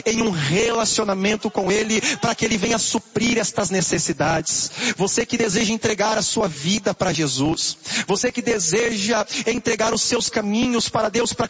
em um relacionamento com Ele, para que Ele venha suprir estas necessidades. Você que deseja entregar a sua vida para Jesus, você que deseja entregar os seus caminhos para Deus, para